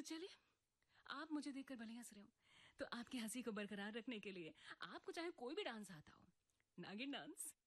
तो चलिए, आप मुझे देखकर भले हंस रहे हो, तो आपकी हंसी को बरकरार रखने के लिए आपको चाहे कोई भी डांस आता हो, नागिन डांस